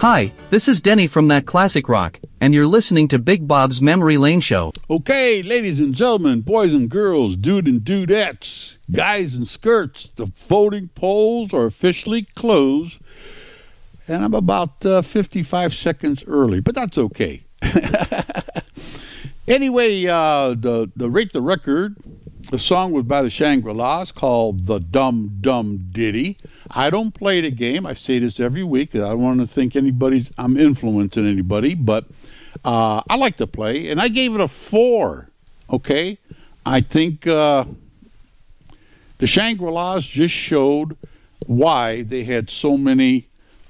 Hi, this is Denny from That Classic Rock, and you're listening to Big Bob's Memory Lane Show. Okay, ladies and gentlemen, boys and girls, dude and dudettes, guys and skirts, the voting polls are officially closed, and I'm about 55 seconds early, but that's okay. Anyway, the Rate the Record, the song was by the Shangri-Las called The Dum Dum Ditty. I don't play the game. I say this every week. I don't want to think I'm influencing anybody, but I like to play, and I gave it a 4, okay? I think the Shangri-Las just showed why they had so many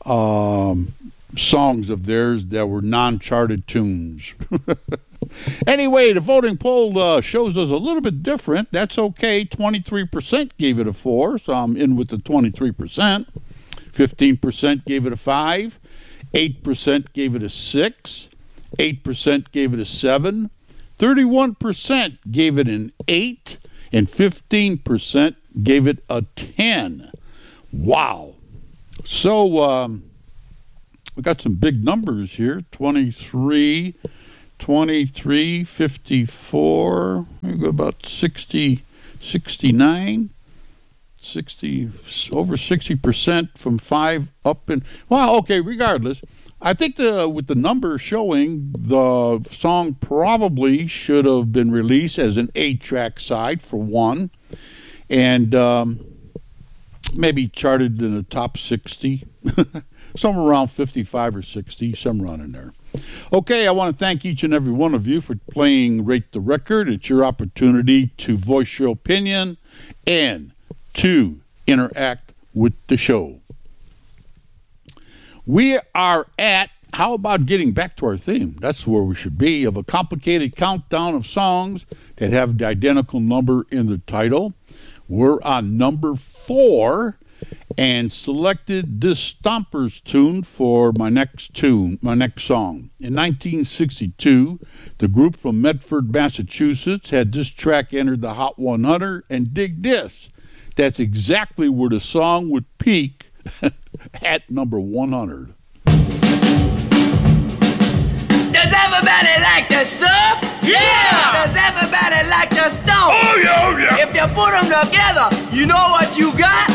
songs of theirs that were non-charted tunes. Anyway, the voting poll shows us a little bit different. That's okay. 23% gave it a 4, so I'm in with the 23%. 15% gave it a 5. 8% gave it a 6. 8% gave it a 7. 31% gave it an 8. And 15% gave it a 10. Wow. So we got some big numbers here. 23, 54, we go about 60, 69, 60, over 60% from 5 up and, well, okay, regardless. I think with the number showing, the song probably should have been released as an 8-track side for one, and maybe charted in the top 60, somewhere around 55 or 60, somewhere around in there. Okay, I want to thank each and every one of you for playing Rate the Record. It's your opportunity to voice your opinion and to interact with the show. We are at, how about getting back to our theme? That's where we should be, of a complicated countdown of songs that have the identical number in the title. We're on number 4. And selected this Stompers tune for my next song. In 1962, the group from Medford, Massachusetts had this track enter the Hot 100, and dig this, that's exactly where the song would peak at number 100. Does everybody like to surf? Yeah! Does everybody like to stomp? Oh, yeah, oh, yeah! If you put them together, you know what you got?